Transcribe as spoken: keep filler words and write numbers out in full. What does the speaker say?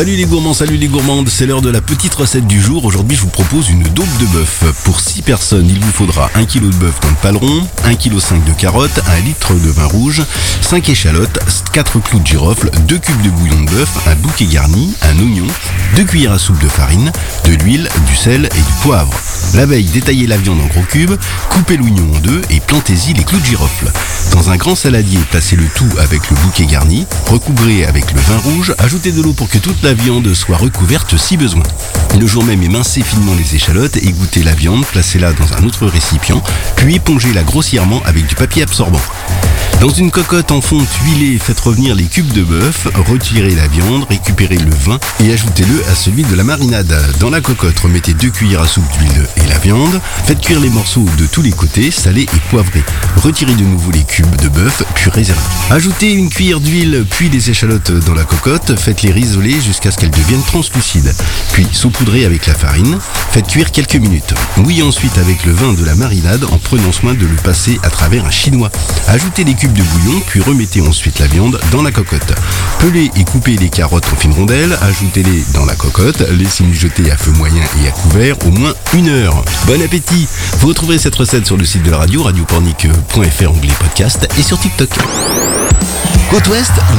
Salut les gourmands, salut les gourmandes, c'est l'heure de la petite recette du jour. Aujourd'hui je vous propose une daube de bœuf. Pour six personnes, il vous faudra un kilo de bœuf dans le paleron, un virgule cinq kilos de carottes, un litre de vin rouge, cinq échalotes, quatre clous de girofle, deux cubes de bouillon de bœuf, un bouquet garni, un oignon, deux cuillères à soupe de farine, de l'huile, du sel et du poivre. La veille, détaillez la viande en gros cubes, coupez l'oignon en deux et plantez-y les clous de girofle. Dans un grand saladier, placez le tout avec le bouquet garni, recouvrez avec le vin rouge, ajoutez de l'eau pour que toute la viande soit recouverte si besoin. Le jour même, émincez finement les échalotes, égouttez la viande, placez-la dans un autre récipient, puis épongez-la grossièrement avec du papier absorbant. Dans une cocotte en fonte huilée, faites revenir les cubes de bœuf, retirez la viande, récupérez le vin et ajoutez-le à celui de la marinade. Dans la cocotte, remettez deux cuillères à soupe d'huile et la viande. Faites cuire les morceaux de tous les côtés, salés et poivrés. Retirez de nouveau les cubes de bœuf, puis réservez. Ajoutez une cuillère d'huile, puis les échalotes dans la cocotte. Faites-les risoler jusqu'à ce qu'elles deviennent translucides. Puis saupoudrez avec la farine. Faites cuire quelques minutes. Mouillez ensuite avec le vin de la marinade en prenant soin de le passer à travers un chinois. Ajoutez les cubes de bouillon, puis remettez ensuite la viande dans la cocotte. Pelez et coupez les carottes en fines rondelles, ajoutez-les dans la cocotte, laissez mijoter à feu moyen et à couvert au moins une heure. Bon appétit! Vous retrouverez cette recette sur le site de la radio, radio pornic point f r, onglet podcast et sur TikTok. Côte Ouest,